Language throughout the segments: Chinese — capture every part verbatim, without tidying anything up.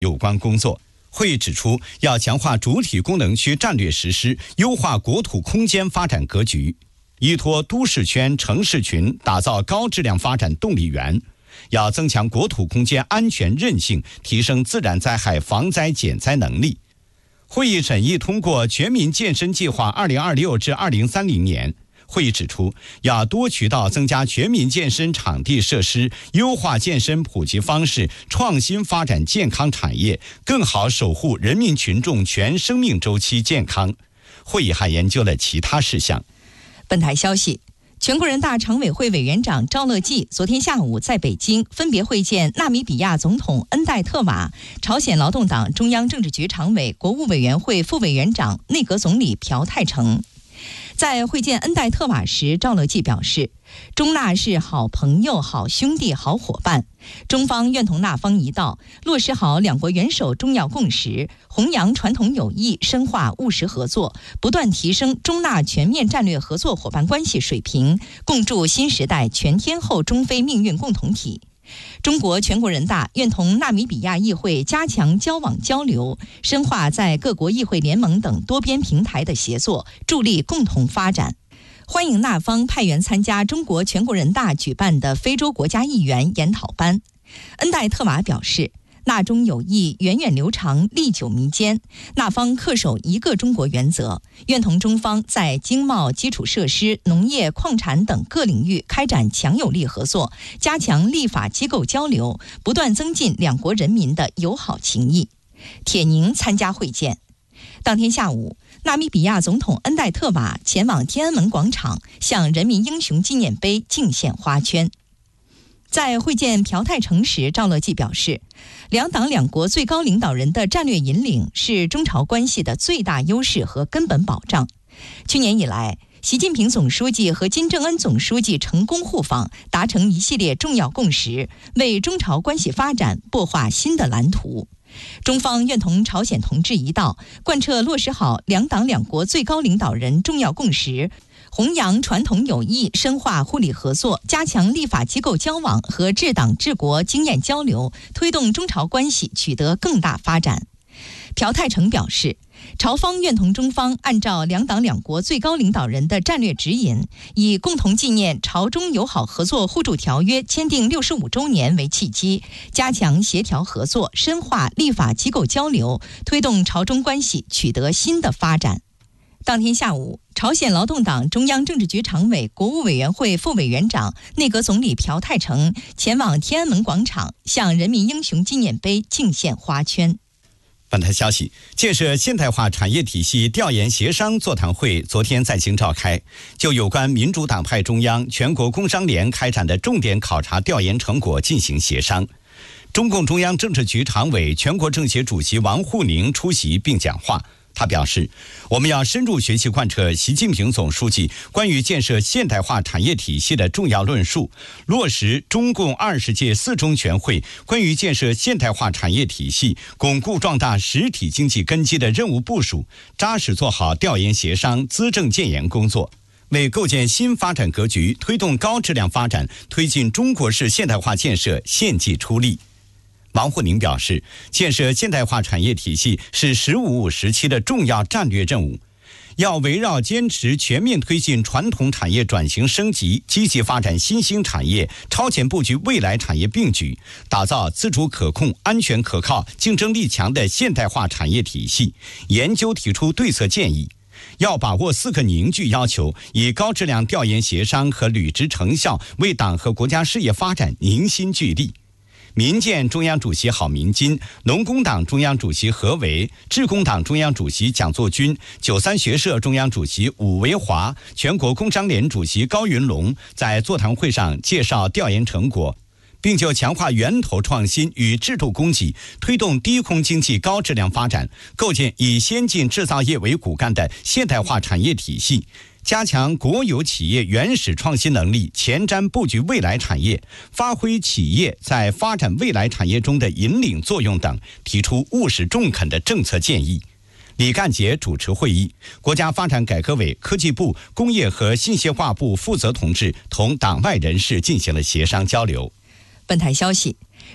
有关工作。会议指出，要强化主体功能区战略实施，优化国土空间发展格局，依托都市圈、城市群，打造高质量发展动力源。要增强国土空间安全韧性，提升自然灾害防灾减灾能力。会议审议通过全民健身计划二零二六至二零三零年。会议指出，要多渠道增加全民健身场地设施，优化健身普及方式，创新发展健康产业，更好守护人民群众全生命周期健康。会议还研究了其他事项。 本台消息，全国人大常委会委员长赵乐际昨天下午在北京分别会见纳米比亚总统恩戴特瓦、朝鲜劳动党中央政治局常委、国务委员会副委员长、内阁总理朴泰成。在会见恩戴特瓦时，赵乐际表示，中纳是好朋友、好兄弟、好伙伴，中方愿同纳方一道，落实好两国元首重要共识，弘扬传统友谊，深化务实合作，不断提升中纳全面战略合作伙伴关系水平，共筑新时代全天候中非命运共同体。中国全国人大愿同纳米比亚议会加强交往交流，深化在各国议会联盟等多边平台的协作，助力共同发展。欢迎纳方派员参加中国全国人大举办的非洲国家议员研讨班。恩戴特瓦表示，纳中友谊源远流长，历久弥坚，纳方恪守一个中国原则，愿同中方在经贸、基础设施、农业、矿产等各领域开展强有力合作，加强立法机构交流，不断增进两国人民的友好情谊。铁宁参加会见。当天下午，纳米比亚总统恩戴特瓦前往天安门广场，向人民英雄纪念碑敬献花圈。在会见朴泰成时，赵乐际表示，两党两国最高领导人的战略引领是中朝关系的最大优势和根本保障。去年以来，习近平总书记和金正恩总书记成功互访，达成一系列重要共识，为中朝关系发展擘画新的蓝图。中方愿同朝鲜同志一道，贯彻落实好两党两国最高领导人重要共识，弘扬传统友谊，深化互利合作，加强立法机构交往和治党治国经验交流，推动中朝关系取得更大发展。朴泰成表示，朝方愿同中方按照两党两国最高领导人的战略指引，以共同纪念朝中友好合作互助条约签订六十五周年为契机，加强协调合作，深化立法机构交流，推动朝中关系取得新的发展。当天下午，朝鲜劳动党中央政治局常委、国务委员会副委员长、内阁总理朴泰成前往天安门广场，向人民英雄纪念碑敬献花圈。 本台消息，建设现代化产业体系调研协商座谈会昨天在京召开，就有关民主党派中央、全国工商联开展的重点考察调研成果进行协商。中共中央政治局常委、全国政协主席王沪宁出席并讲话。他表示，我们要深入学习贯彻习近平总书记关于建设现代化产业体系的重要论述，落实中共二十届四中全会关于建设现代化产业体系、巩固壮大实体经济根基的任务部署，扎实做好调研协商、资政建言工作，为构建新发展格局、推动高质量发展、推进中国式现代化建设献计出力。王沪宁表示，建设现代化产业体系是“十五五”时期的重要战略任务，要围绕坚持全面推进传统产业转型升级，积极发展新兴产业，超前布局未来产业并举，打造自主可控、安全可靠、竞争力强的现代化产业体系，研究提出对策建议。要把握四个凝聚要求，以高质量调研协商和履职成效，为党和国家事业发展凝心聚力。民建中央主席郝明金、农工党中央主席何为、致公党中央主席蒋作军、九三学社中央主席伍维华、全国工商联主席高云龙在座谈会上介绍调研成果，并就强化源头创新与制度供给，推动低空经济高质量发展，构建以先进制造业为骨干的现代化产业体系，加强国有企业原始创新能力，前瞻布局未来产业，发挥企业在发展未来产业中的引领作用等，提出务实中肯的政策建议。李干杰主持会议，国家发展改革委、科技部、工业和信息化部负责同志同党外人士进行了协商交流。 本台消息，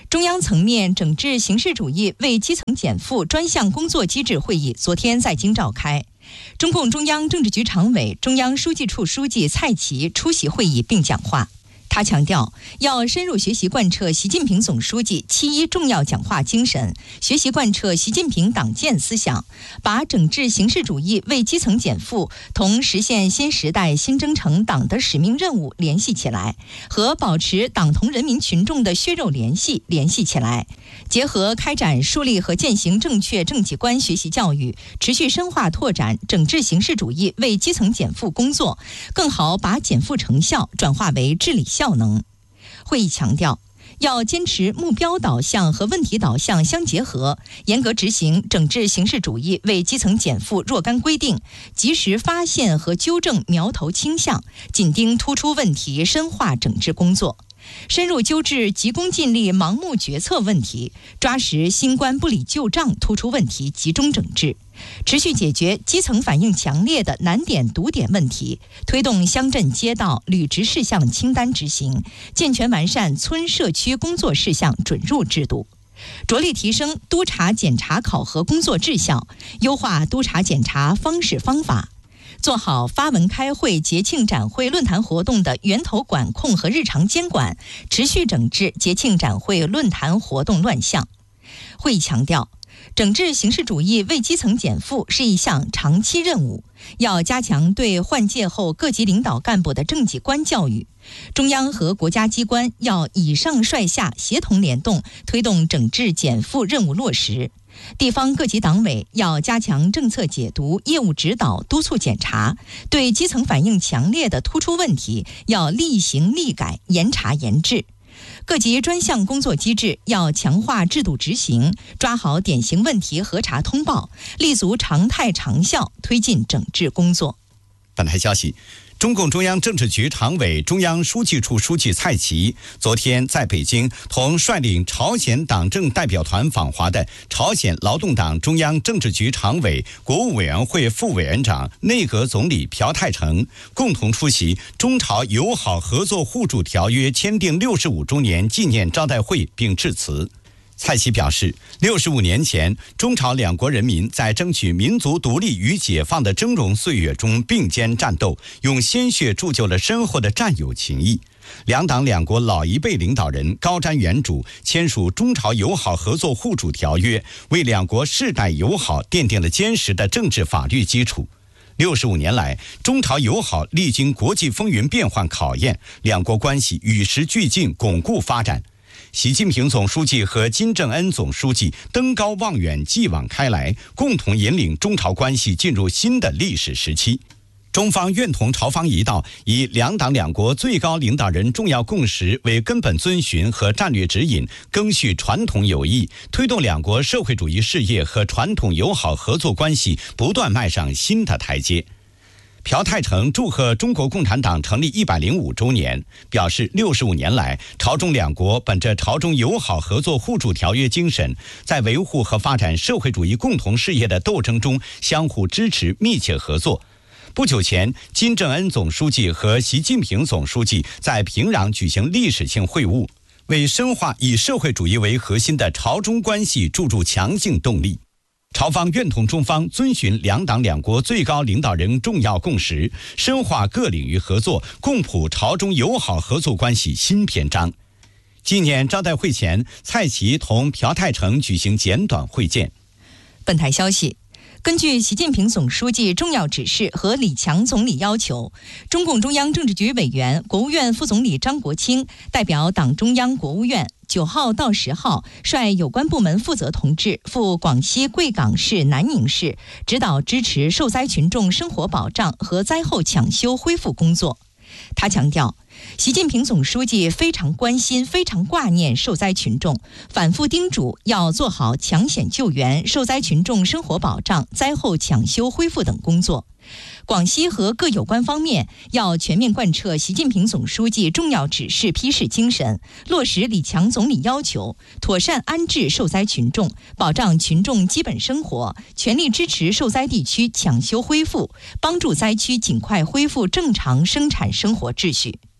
中央层面整治形式主义为基层减负专项工作机制会议昨天在京召开，中共中央政治局常委、中央书记处书记蔡奇出席会议并讲话。他强调，要深入学习贯彻习近平总书记七一重要讲话精神，学习贯彻习近平党建思想，把整治形式主义为基层减负同实现新时代新征程党的使命任务联系起来，和保持党同人民群众的血肉联系联系起来，结合开展树立和践行正确政绩观学习教育，持续深化拓展整治形式主义为基层减负工作，更好把减负成效转化为治理效能。会议强调，要坚持目标导向和问题导向相结合，严格执行整治形式主义为基层减负若干规定，及时发现和纠正苗头倾向，紧盯突出问题，深化整治工作。深入纠治急功近利、盲目决策问题，抓实新冠不理旧账突出问题，集中整治，持续解决基层反映强烈的难点堵点问题，推动乡镇街道履职事项清单执行，健全完善村社区工作事项准入制度，着力提升督查检查考核工作质效，优化督查检查方式方法，做好发文开会、节庆展会、论坛活动的源头管控和日常监管，持续整治节庆展会、论坛活动乱象。会议强调，整治形式主义为基层减负是一项长期任务，要加强对换届后各级领导干部的政绩观教育。中央和国家机关要以上率下协同联动，推动整治减负任务落实。地方各级党委要加强政策解读、业务指导、督促检查，对基层反映强烈的突出问题要立行立改、严查严治。各级专项工作机制要强化制度执行，抓好典型问题核查通报，立足常态长效，推进整治工作。 本台消息，中共中央政治局常委、中央书记处书记蔡奇昨天在北京同率领朝鲜党政代表团访华的朝鲜劳动党中央政治局常委、国务委员会副委员长、内阁总理朴泰成共同出席中朝友好合作互助条约签订六十五周年纪念招待会并致辞。蔡奇表示，六十五年前，中朝两国人民在争取民族独立与解放的峥嵘岁月中并肩战斗，用鲜血铸就了深厚的战友情谊。两党两国老一辈领导人高瞻远瞩，签署中朝友好合作互助条约，为两国世代友好奠定了坚实的政治法律基础。六十五年来，中朝友好历经国际风云变幻考验，两国关系与时俱进，巩固发展。习近平总书记和金正恩总书记登高望远，继往开来，共同引领中朝关系进入新的历史时期。中方愿同朝方一道，以两党两国最高领导人重要共识为根本遵循和战略指引，赓续传统友谊，推动两国社会主义事业和传统友好合作关系不断迈上新的台阶。朴泰成祝贺中国共产党成立一百零五周年，表示六十五年来，朝中两国本着朝中友好合作互助条约精神，在维护和发展社会主义共同事业的斗争中相互支持、密切合作。不久前，金正恩总书记和习近平总书记在平壤举行历史性会晤，为深化以社会主义为核心的朝中关系注入强劲动力。朝方愿同中方遵循两党两国最高领导人重要共识，深化各领域合作，共谱朝中友好合作关系新篇章。纪念招待会前，蔡奇同朴泰成举行简短会见。 本台消息，根据习近平总书记重要指示和李强总理要求，中共中央政治局委员、国务院副总理张国清代表党中央、国务院九号到十号率有关部门负责同志赴广西贵港市南宁市，指导支持受灾群众生活保障和灾后抢修恢复工作。他强调，习近平总书记非常关心、非常挂念受灾群众，反复叮嘱要做好抢险救援、受灾群众生活保障、灾后抢修恢复等工作。广西和各有关方面要全面贯彻习近平总书记重要指示批示精神，落实李强总理要求，妥善安置受灾群众，保障群众基本生活，全力支持受灾地区抢修恢复，帮助灾区尽快恢复正常生产生活秩序。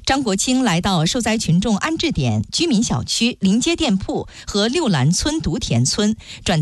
张国清来到受灾群众安置点、居民小区、临街店铺和六兰村独田村，转